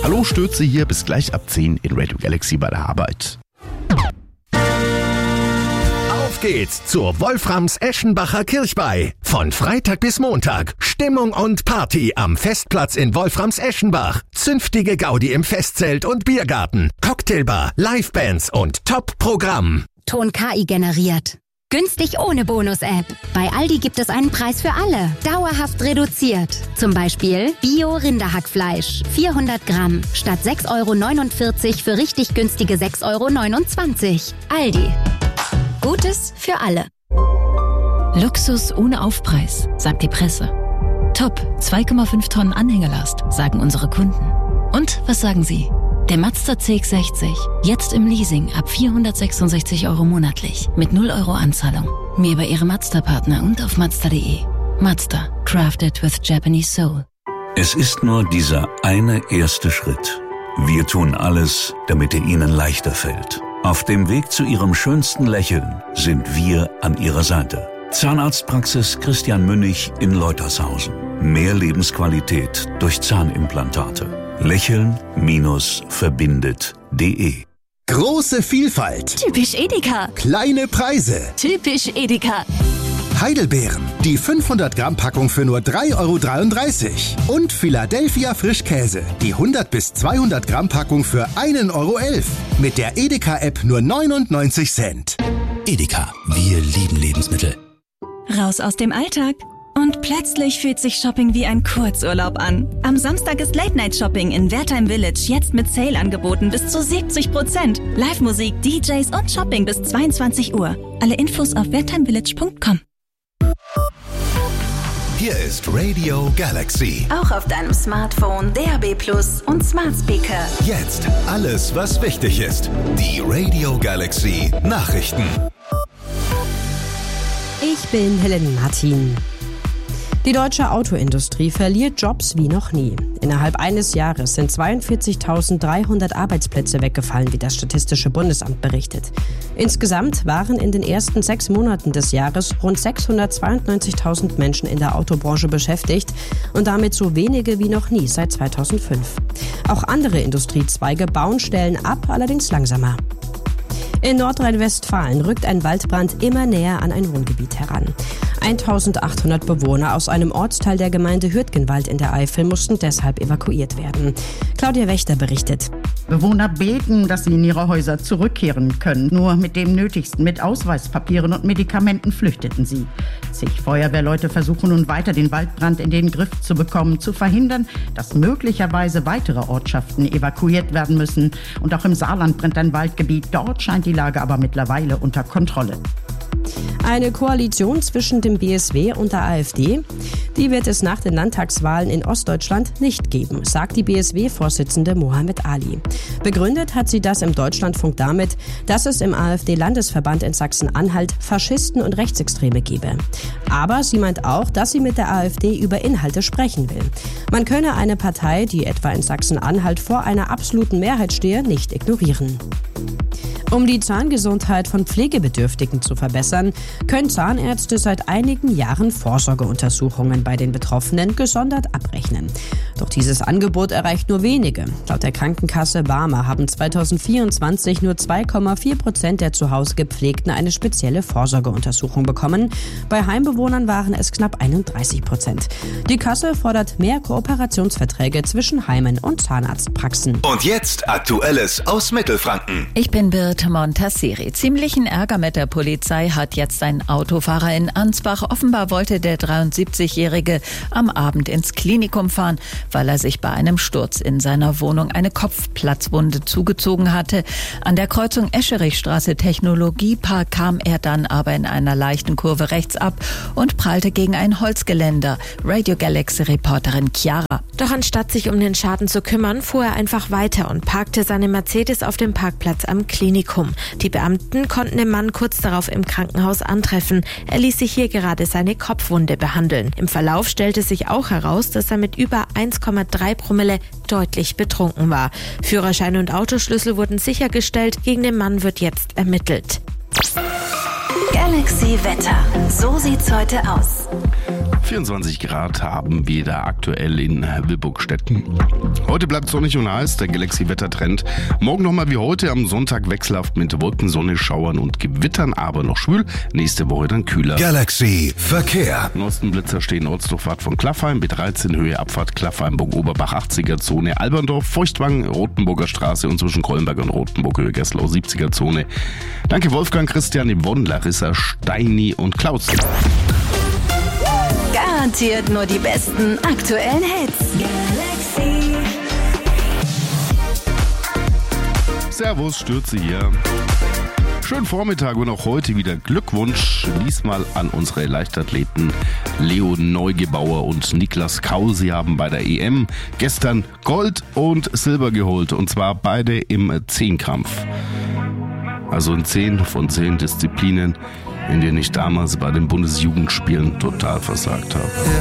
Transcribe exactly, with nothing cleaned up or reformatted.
Hallo, Stürze hier, bis gleich ab zehn in Radio Galaxy bei der Arbeit. Auf geht's zur Wolframs-Eschenbacher Kirchweih. Von Freitag bis Montag. Stimmung und Party am Festplatz in Wolframs-Eschenbach. Zünftige Gaudi im Festzelt und Biergarten. Cocktailbar, Livebands und Top-Programm. Ton K I generiert. Günstig ohne Bonus-App. Bei Aldi gibt es einen Preis für alle. Dauerhaft reduziert. Zum Beispiel Bio-Rinderhackfleisch. vierhundert Gramm. Statt sechs Euro neunundvierzig für richtig günstige sechs Euro neunundzwanzig. Aldi. Gutes für alle. Luxus ohne Aufpreis, sagt die Presse. Top, zwei Komma fünf Tonnen Anhängerlast, sagen unsere Kunden. Und was sagen Sie? Der Mazda C X sechzig, jetzt im Leasing ab vierhundertsechsundsechzig Euro monatlich, mit null Euro Anzahlung. Mehr bei Ihrem Mazda-Partner und auf Mazda punkt de. Mazda, crafted with Japanese soul. Es ist nur dieser eine erste Schritt. Wir tun alles, damit er Ihnen leichter fällt. Auf dem Weg zu Ihrem schönsten Lächeln sind wir an Ihrer Seite. Zahnarztpraxis Christian Münnig in Leutershausen. Mehr Lebensqualität durch Zahnimplantate. Lächeln-verbindet punkt de. Große Vielfalt. Typisch Edeka. Kleine Preise. Typisch Edeka. Heidelbeeren. Die fünfhundert Gramm Packung für nur drei Euro dreiunddreißig. Und Philadelphia Frischkäse. Die hundert bis zweihundert Gramm Packung für ein Euro elf. Mit der Edeka-App nur neunundneunzig Cent. Edeka. Wir lieben Lebensmittel. Raus aus dem Alltag. Und plötzlich fühlt sich Shopping wie ein Kurzurlaub an. Am Samstag ist Late-Night-Shopping in Wertheim Village jetzt mit Sale-Angeboten bis zu siebzig Prozent. Live-Musik, D Js und Shopping bis zweiundzwanzig Uhr. Alle Infos auf wertheimvillage punkt com. Hier ist Radio Galaxy. Auch auf deinem Smartphone, D A B Plus und Smart Speaker. Jetzt alles, was wichtig ist. Die Radio Galaxy Nachrichten. Ich bin Helene Martin. Die deutsche Autoindustrie verliert Jobs wie noch nie. Innerhalb eines Jahres sind zweiundvierzigtausenddreihundert Arbeitsplätze weggefallen, wie das Statistische Bundesamt berichtet. Insgesamt waren in den ersten sechs Monaten des Jahres rund sechshundertzweiundneunzigtausend Menschen in der Autobranche beschäftigt und damit so wenige wie noch nie seit zweitausendfünf. Auch andere Industriezweige bauen Stellen ab, allerdings langsamer. In Nordrhein-Westfalen rückt ein Waldbrand immer näher an ein Wohngebiet heran. eintausendachthundert Bewohner aus einem Ortsteil der Gemeinde Hürtgenwald in der Eifel mussten deshalb evakuiert werden. Claudia Wächter berichtet. Bewohner beten, dass sie in ihre Häuser zurückkehren können. Nur mit dem Nötigsten, mit Ausweispapieren und Medikamenten flüchteten sie. Zig Feuerwehrleute versuchen nun weiter, den Waldbrand in den Griff zu bekommen, zu verhindern, dass möglicherweise weitere Ortschaften evakuiert werden müssen. Und auch im Saarland brennt ein Waldgebiet. Dort scheint die Lage aber mittlerweile unter Kontrolle. Eine Koalition zwischen dem B S W und der AfD, die wird es nach den Landtagswahlen in Ostdeutschland nicht geben, sagt die B S W-Vorsitzende Mohammed Ali. Begründet hat sie das im Deutschlandfunk damit, dass es im AfD-Landesverband in Sachsen-Anhalt Faschisten und Rechtsextreme gebe. Aber sie meint auch, dass sie mit der AfD über Inhalte sprechen will. Man könne eine Partei, die etwa in Sachsen-Anhalt vor einer absoluten Mehrheit stehe, nicht ignorieren. Um die Zahngesundheit von Pflegebedürftigen zu verbessern, können Zahnärzte seit einigen Jahren Vorsorgeuntersuchungen bei den Betroffenen gesondert abrechnen. Doch dieses Angebot erreicht nur wenige. Laut der Krankenkasse Barmer haben zweitausendvierundzwanzig nur zwei Komma vier Prozent der zu Hause Gepflegten eine spezielle Vorsorgeuntersuchung bekommen. Bei Heimbewohnern waren es knapp einunddreißig Prozent. Die Kasse fordert mehr Kooperationsverträge zwischen Heimen und Zahnarztpraxen. Und jetzt Aktuelles aus Mittelfranken. Ich bin Birte Montasseri. Ziemlichen Ärger mit der Polizei hat jetzt ein Autofahrer in Ansbach. Offenbar wollte der dreiundsiebzigjährige am Abend ins Klinikum fahren, weil er sich bei einem Sturz in seiner Wohnung eine Kopfplatzwunde zugezogen hatte. An der Kreuzung Escherichstraße Technologiepark kam er dann aber in einer leichten Kurve rechts ab und prallte gegen ein Holzgeländer. Radio Galaxy-Reporterin Chiara. Doch anstatt sich um den Schaden zu kümmern, fuhr er einfach weiter und parkte seine Mercedes auf dem Parkplatz am Klinikum. Die Beamten konnten den Mann kurz darauf im Krankenhaus antreffen. Er ließ sich hier gerade seine Kopfwunde behandeln. Im Verlauf stellte sich auch heraus, dass er mit über eins Komma drei Promille deutlich betrunken war. Führerschein und Autoschlüssel wurden sichergestellt. Gegen den Mann wird jetzt ermittelt. Galaxy Wetter. So sieht's heute aus. vierundzwanzig Grad haben wir da aktuell in Wilburgstetten. Heute bleibt sonnig und heiß, der Galaxy-Wettertrend. Morgen nochmal wie heute, am Sonntag wechselhaft mit Wolken, Sonne, Schauern und Gewittern, aber noch schwül. Nächste Woche dann kühler. Galaxy Verkehr. Im Osten Blitzer stehen Ortsdurchfahrt von Klaffheim, B dreizehn Höhe Abfahrt Klaffheim-Oberbach achtziger Zone, Alberndorf, Feuchtwang, Rotenburger Straße und zwischen Krollenberg und Rotenburg Höhe Geslau siebziger Zone. Danke Wolfgang, Christian, Yvonne, Larissa, Steini und Klaus. Garantiert nur die besten aktuellen Hits. Galaxy. Servus, Stürze hier. Schönen Vormittag und auch heute wieder Glückwunsch, diesmal an unsere Leichtathleten Leo Neugebauer und Niklas Kaul. Sie haben bei der E M gestern Gold und Silber geholt und zwar beide im Zehnkampf. Also in zehn von zehn Disziplinen, in denen ich damals bei den Bundesjugendspielen total versagt habe.